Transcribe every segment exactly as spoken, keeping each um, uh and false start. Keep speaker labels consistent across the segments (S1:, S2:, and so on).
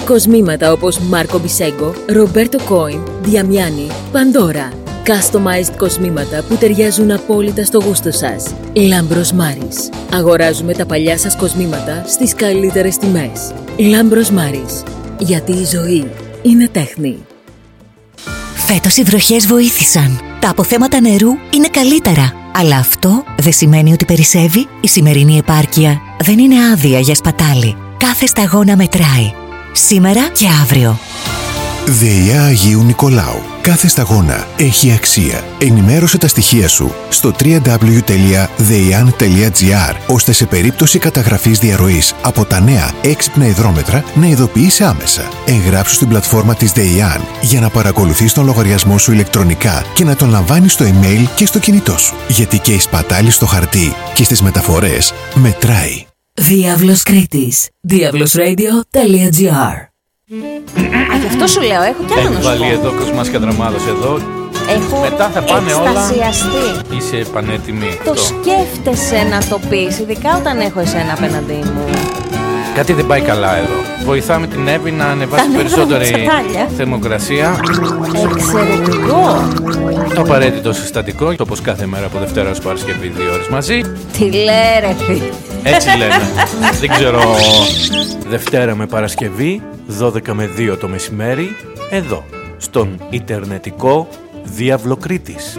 S1: Κοσμήματα όπως Μάρκο Μπισέγκο, Ρομπέρτο Κόιν, Διαμιάνι, Παντόρα. Customized κοσμήματα που ταιριάζουν απόλυτα στο γούστο σας. Λάμπρος Μάρις. Αγοράζουμε τα παλιά σας κοσμήματα στις καλύτερες τιμές. Λάμπρος Μάρις. Γιατί η ζωή είναι τέχνη.
S2: Φέτος οι βροχές βοήθησαν. Τα αποθέματα νερού είναι καλύτερα. Αλλά αυτό δεν σημαίνει ότι περισσεύει. Η σημερινή επάρκεια δεν είναι άδεια για σπατάλη. Κάθε σταγόνα μετράει. Σήμερα και αύριο.
S3: ΔΕΙΑ Αγίου Νικολάου. Κάθε σταγόνα έχει αξία. Ενημέρωσε τα στοιχεία σου στο double-u double-u double-u τελεία deian τελεία gr, ώστε σε περίπτωση καταγραφής διαρροής από τα νέα έξυπνα υδρόμετρα να ειδοποιείσαι άμεσα. Εγγράψου στην πλατφόρμα της ΔΕΙΑΝ για να παρακολουθείς τον λογαριασμό σου ηλεκτρονικά και να τον λαμβάνεις στο email και στο κινητό σου. Γιατί και η σπατάλη στο χαρτί και στις μεταφορές μετράει.
S1: Διάβλος Κρήτης. διάβλος ρέιντιο τελεία gr.
S4: Α, γι' αυτό σου λέω, έχω κι άλλο να σου πω.
S5: Έχει βάλει εδώ Κοσμάς Δραμάδος εδώ.
S4: Έχω
S5: μετά θα πάνε
S4: εκστασιαστεί.
S5: Όλα. Είσαι πανέτοιμη.
S4: Το, το σκέφτεσαι να το πεις, ειδικά όταν έχω εσένα απέναντί μου.
S5: Κάτι δεν πάει καλά εδώ. Βοηθάμε την Εύη να ανεβάσει περισσότερη θερμοκρασία.
S4: Εξαιρετικό.
S5: Το απαραίτητο συστατικό, όπως κάθε μέρα από Δευτέρα ως Παρασκευή, δύο ώρες μαζί.
S4: Τι λέει ρε φίλε.
S5: Έτσι λένε. Δεν ξέρω. Δευτέρα με Παρασκευή, δώδεκα με δύο το μεσημέρι, εδώ, στον ιντερνετικό Διάβλο Κρήτης.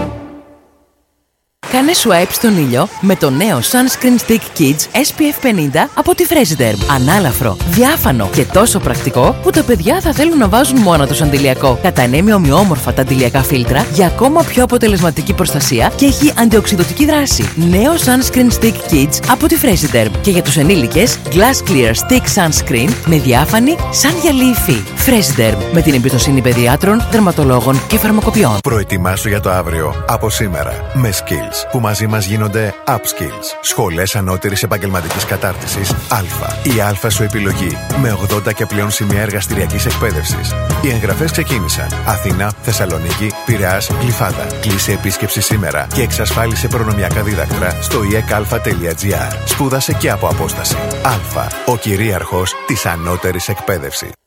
S6: Κάνε swipe στον ήλιο με το νέο Sunscreen Stick Kids ες πι εφ πενήντα από τη Fresiderm. Ανάλαφρο, διάφανο και τόσο πρακτικό που τα παιδιά θα θέλουν να βάζουν μόνα τους αντιλιακό. Κατανέμει ομοιόμορφα τα αντιλιακά φίλτρα για ακόμα πιο αποτελεσματική προστασία και έχει αντιοξυδωτική δράση. Νέο Sunscreen Stick Kids από τη Fresiderm. Και για τους ενήλικες, Glass Clear Stick Sunscreen με διάφανη σαν γυαλί υφή. Fresiderm, με την εμπιστοσύνη παιδιάτρων, δερματολόγων και φαρμακοποιών.
S3: Προετοιμάσου για το αύριο από σήμερα με Skills, που μαζί μας γίνονται Upskills. Σχολές ανώτερης επαγγελματικής κατάρτισης Α. Η Α σου επιλογή με ογδόντα και πλέον σημεία εργαστηριακής εκπαίδευσης. Οι εγγραφές ξεκίνησαν. Αθήνα, Θεσσαλονίκη, Πειραιάς, Γλυφάδα. Κλείσε επίσκεψη σήμερα και εξασφάλισε προνομιακά δίδακτρα στο ι εκ α τελεία τζι άρ. Σπούδασε και από απόσταση. Α. Ο κυρίαρχος της ανώτερης εκπαίδευσης.